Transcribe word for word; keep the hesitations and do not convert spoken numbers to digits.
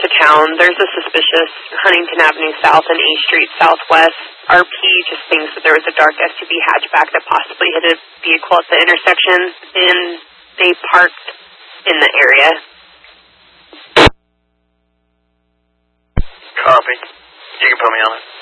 to town. There's a suspicious Huntington Avenue South and A Street Southwest. R P just thinks that there was a dark S U V hatchback that possibly hit a vehicle at the intersection, and they parked in the area. Copy. You can put me on it.